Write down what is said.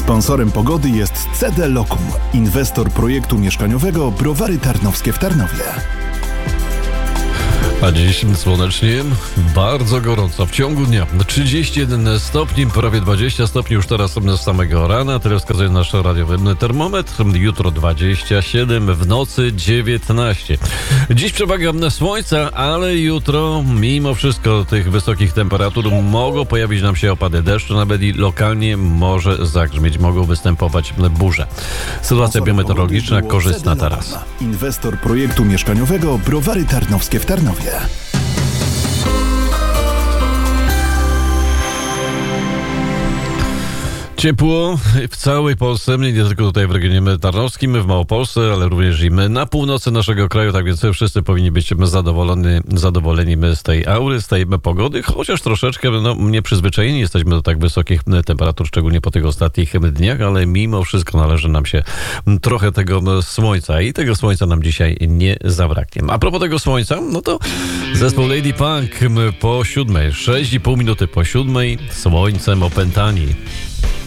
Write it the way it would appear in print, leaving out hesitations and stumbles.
Sponsorem pogody jest CD Lokum, inwestor projektu mieszkaniowego Browary Tarnowskie w Tarnowie. A dziś słonecznie, bardzo gorąco. W ciągu dnia 31 stopni, prawie 20 stopni już teraz z samego rana. Tyle wskazuje nasz radiowy termometr. Jutro 27, w nocy 19. Dziś przewaga słońca, ale jutro mimo wszystko tych wysokich temperatur mogą pojawić nam się opady deszczu, nawet i lokalnie może zagrzmieć, mogą występować burze. Sytuacja biometeorologiczna korzystna teraz. Inwestor projektu mieszkaniowego Browary Tarnowskie w Tarnowie. Ciepło w całej Polsce, nie tylko tutaj w regionie tarnowskim, w Małopolsce, ale również i my na północy naszego kraju, tak więc wszyscy powinni być zadowoleni z tej aury, z tej pogody, chociaż troszeczkę nieprzyzwyczajeni jesteśmy do tak wysokich temperatur, szczególnie po tych ostatnich dniach, ale mimo wszystko należy nam się trochę tego słońca i tego słońca nam dzisiaj nie zabraknie. A propos tego słońca, no to zespół Lady Punk po 7, 6,5 minuty po 7, słońcem opętani.